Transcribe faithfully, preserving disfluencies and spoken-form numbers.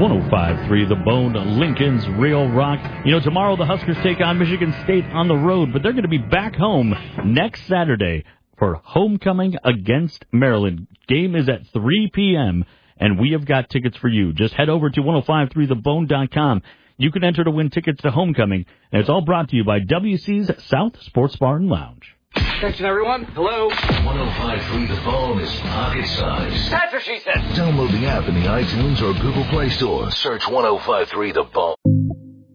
one oh five point three The Bone, Lincoln's Real Rock. You know, tomorrow the Huskers take on Michigan State on the road, but they're going to be back home next Saturday for homecoming against Maryland. Game is at three p.m., and we have got tickets for you. Just head over to ten fifty-three the bone dot com. You can enter to win tickets to homecoming, and it's all brought to you by W C's South Sports Bar and Lounge. Attention, everyone. Hello. ten fifty-three The Bone is pocket size. That's what she said. Download the app in the iTunes or Google Play Store. Search ten fifty-three The Bone.